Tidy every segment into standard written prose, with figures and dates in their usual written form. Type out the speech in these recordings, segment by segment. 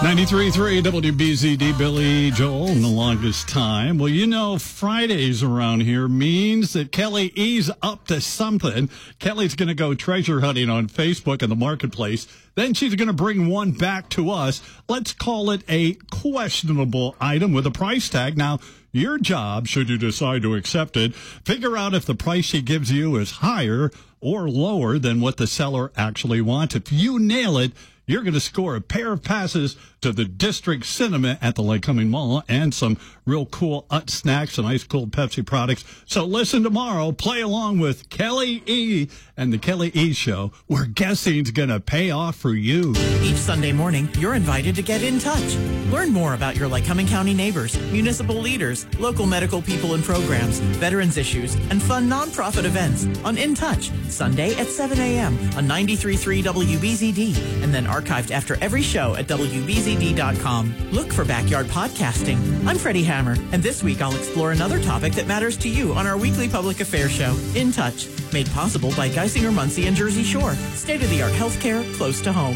93.3 WBZD, Billy Joel, in the longest time. Well, you know, Fridays around here means that Kelly E's up to something. Kelly's going to go treasure hunting on Facebook in the marketplace. Then she's going to bring one back to us. Let's call it a questionable item with a price tag. Now, your job, should you decide to accept it, figure out if the price she gives you is higher or lower than what the seller actually wants. If you nail it, you're going to score a pair of passes to the District Cinema at the Lake Cumming Mall and some real cool Ut snacks and ice cold Pepsi products. So listen tomorrow, play along with Kelly E and the Kelly E Show, where guessing's going to pay off for you. Each Sunday morning, you're invited to get in touch. Learn more about your Lake Cumming County neighbors, municipal leaders, local medical people and programs, veterans issues, and fun nonprofit events on In Touch, Sunday at 7 a.m. on 93.3 WBZD, and then archived after every show at WBZD.com. Look for Backyard Podcasting. I'm Freddie Hammer, and this week I'll explore another topic that matters to you on our weekly public affairs show, In Touch, made possible by Geisinger, Muncie, and Jersey Shore. State-of-the-art healthcare close to home.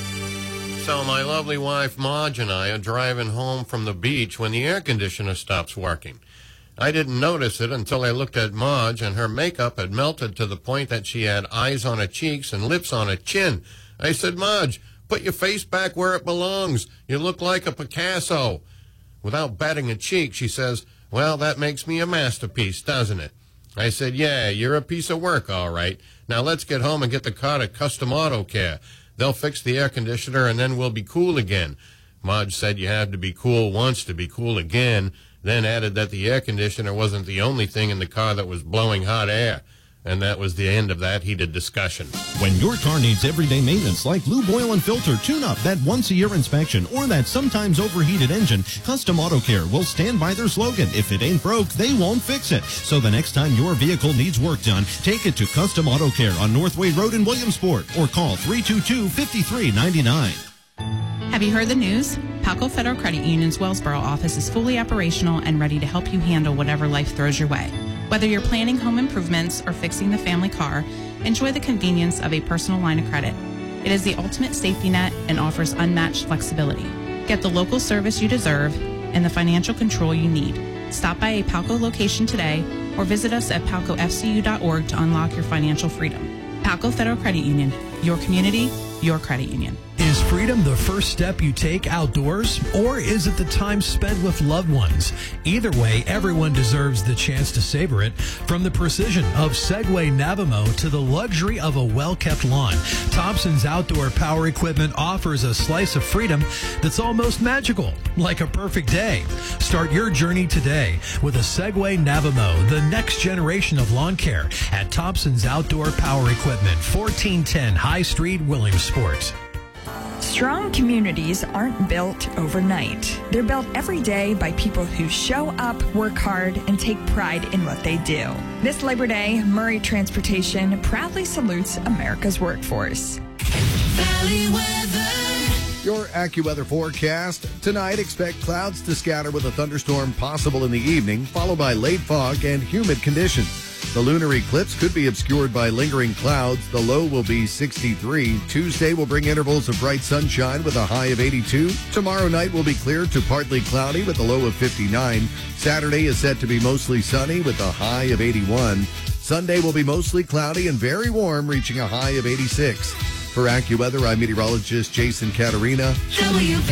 So my lovely wife, Marge, and I are driving home from the beach when the air conditioner stops working. I didn't notice it until I looked at Marge, and her makeup had melted to the point that she had eyes on her cheeks and lips on her chin. I said, Marge, put your face back where it belongs. You look like a Picasso. Without batting a cheek, she says, well, that makes me a masterpiece, doesn't it? I said, yeah, you're a piece of work, all right. Now let's get home and get the car to Custom Auto Care. They'll fix the air conditioner, and then we'll be cool again. Marge said you had to be cool once to be cool again, then added that the air conditioner wasn't the only thing in the car that was blowing hot air. And that was the end of that heated discussion. When your car needs everyday maintenance like lube, oil, and filter, tune-up, that once-a-year inspection, or that sometimes overheated engine, Custom Auto Care will stand by their slogan, if it ain't broke, they won't fix it. So the next time your vehicle needs work done, take it to Custom Auto Care on Northway Road in Williamsport, or call 322-5399. Have you heard the news? Palco Federal Credit Union's Wellsboro office is fully operational and ready to help you handle whatever life throws your way. Whether you're planning home improvements or fixing the family car, enjoy the convenience of a personal line of credit. It is the ultimate safety net and offers unmatched flexibility. Get the local service you deserve and the financial control you need. Stop by a Palco location today or visit us at palcofcu.org to unlock your financial freedom. Palco Federal Credit Union, your community, your credit union. Is freedom the first step you take outdoors, or is it the time spent with loved ones? Either way, everyone deserves the chance to savor it. From the precision of Segway Navimo to the luxury of a well-kept lawn, Thompson's Outdoor Power Equipment offers a slice of freedom that's almost magical, like a perfect day. Start your journey today with a Segway Navimo, the next generation of lawn care, at Thompson's Outdoor Power Equipment, 1410 High Street, Williamsport. Strong communities aren't built overnight. They're built every day by people who show up, work hard, and take pride in what they do. This Labor Day, Murray Transportation proudly salutes America's workforce. Valley weather. Your AccuWeather forecast. Tonight, expect clouds to scatter with a thunderstorm possible in the evening, followed by late fog and humid conditions. The lunar eclipse could be obscured by lingering clouds. The low will be 63. Tuesday will bring intervals of bright sunshine with a high of 82. Tomorrow night will be clear to partly cloudy with a low of 59. Saturday is set to be mostly sunny with a high of 81. Sunday will be mostly cloudy and very warm, reaching a high of 86. For AccuWeather, I'm meteorologist Jason Caterina.